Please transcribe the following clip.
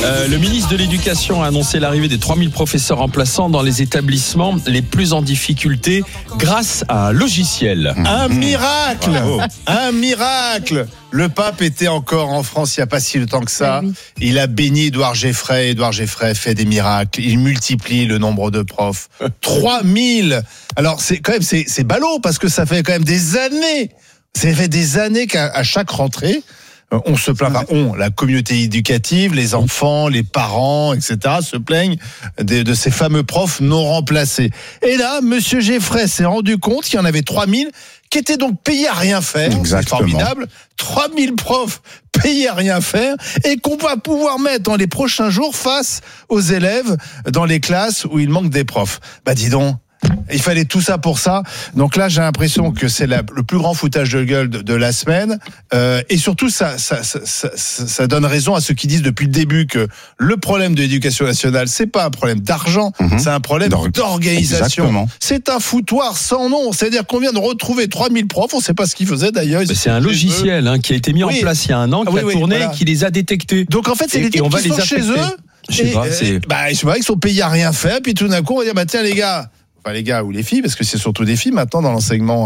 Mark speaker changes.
Speaker 1: Le ministre de l'Éducation a annoncé l'arrivée des 3000 professeurs remplaçants dans les établissements les plus en difficulté grâce à un logiciel.
Speaker 2: Un miracle. Un miracle. Le pape était encore en France il n'y a pas si longtemps que ça.
Speaker 3: Oui.
Speaker 2: Il a béni Édouard Geffray. Édouard Geffray fait des miracles. Il multiplie le nombre de profs. 3000. Alors c'est ballot parce que ça fait quand même des années. Ça fait des années qu'à chaque rentrée, on se plaint, la communauté éducative, les enfants, les parents, etc., se plaignent de ces fameux profs non remplacés. Et là, monsieur Geffray s'est rendu compte qu'il y en avait 3000 qui étaient donc payés à rien faire.
Speaker 4: Exactement.
Speaker 2: C'est formidable. 3000 profs payés à rien faire et qu'on va pouvoir mettre dans les prochains jours face aux élèves dans les classes où il manque des profs. Bah dis donc. Il fallait tout ça pour ça. Donc là, j'ai l'impression que c'est le plus grand foutage de gueule de la semaine. Et surtout, ça donne raison à ceux qui disent depuis le début que le problème de l'éducation nationale, c'est pas un problème d'argent, c'est un problème d'organisation.
Speaker 4: Exactement.
Speaker 2: C'est un foutoir sans nom. C'est-à-dire qu'on vient de retrouver 3000 profs, on ne sait pas ce qu'ils faisaient d'ailleurs.
Speaker 1: C'est un logiciel qui a été mis en place il y a un an, qui a tourné, et qui les a détectés.
Speaker 2: Donc en fait, c'est les types qui sont chez eux.
Speaker 1: Je sais pas,
Speaker 2: ils sont payés à rien faire, puis tout d'un coup, on va dire, tiens les gars ou les filles, parce que c'est surtout des filles maintenant dans l'enseignement